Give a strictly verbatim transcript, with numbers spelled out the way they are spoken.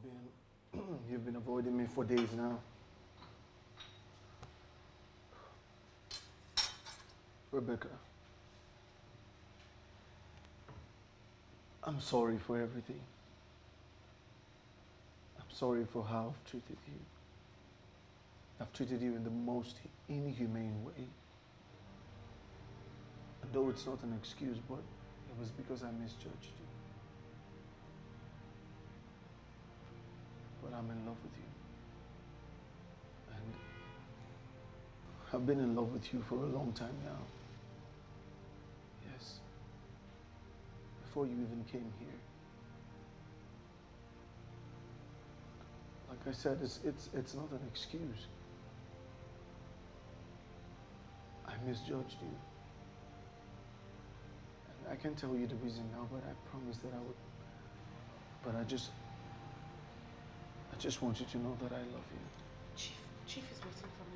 been you've been avoiding me for days now. Rebecca, I'm sorry for everything. I'm sorry for how I've treated you. I've treated you in the most inhumane way. And though it's not an excuse, but it was because I misjudged you. But I'm in love with you. And I've been in love with you for a long time now. Yes. Before you even came here. Like I said, it's, it's, it's not an excuse. I misjudged you. And I can't tell you the reason now, but I promised that I would. But I just, I just want you to know that I love you. Chief, Chief is waiting for me.